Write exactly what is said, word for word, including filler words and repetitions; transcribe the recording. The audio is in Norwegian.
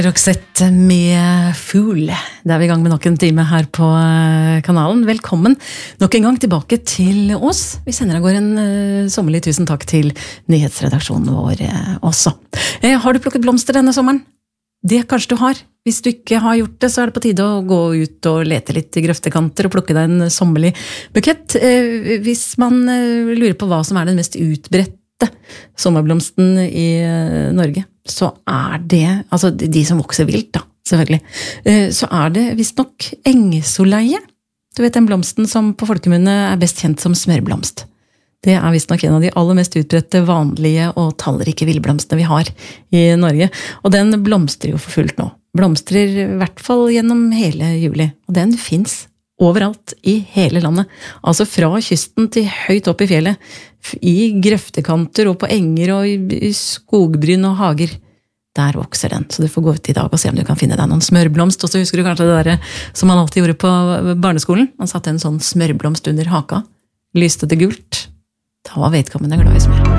Roxette med Fugl. Da er vi i gang med nok en time her på kanalen. Velkommen nok en gang tilbake til oss. Vi sender av gårde en uh, sommerlig tusen takk til nyhetsredaksjonen vår uh, også. Eh, har du plukket blomster denne sommeren? Det kanskje du har. Hvis du ikke har gjort det, så er det på tide å gå ut og lete litt i grøftekanter og plukke deg en sommerlig bukett. Eh, hvis man uh, lurer på hva som er den mest utbredte sommerblomsten i uh, Norge, så er det, altså de som vokser vilt da, selvfølgelig, så er det visst nok engsoleie. Du vet den blomsten som på folkemunne er best kjent som smørblomst. Det er visst nok en av de aller mest utbredte, vanlige og tallrike villblomstene vi har i Norge. Og den blomstrer jo for fullt nå. Blomstrer i hvert fall gjennom hele juli. Og den finnes overalt i hele landet. Altså fra kysten til høyt opp i fjellet. I grøftekanter og på enger og i skogbryn og hager. Der vokser den. Så du får gå ut i dag og se om du kan finne deg noen smørblomst. Og så husker du kanskje det der som man alltid gjorde på barneskolen. Man satte en sånn smørblomst under haka. Lyste det gult. Da var vedkommende glad i smør.